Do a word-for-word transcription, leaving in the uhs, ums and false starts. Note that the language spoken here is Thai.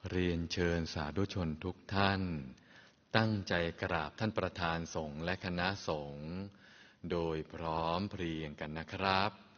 เรียนเชิญสาธุชนทุกท่านตั้งใจกราบท่านประธานสงฆ์และคณะสงฆ์โดยพร้อมเพรียงกันนะครับ